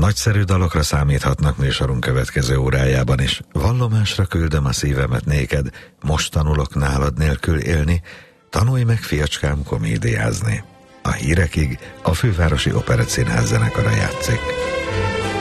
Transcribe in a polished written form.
Nagyszerű dalokra számíthatnak műsorunk következő órájában is. Vallomásra küldöm a szívemet néked, most tanulok nálad nélkül élni, tanulj meg, fiacskám, komédiázni. A hírekig a Fővárosi Operettszínház zenekara játszik.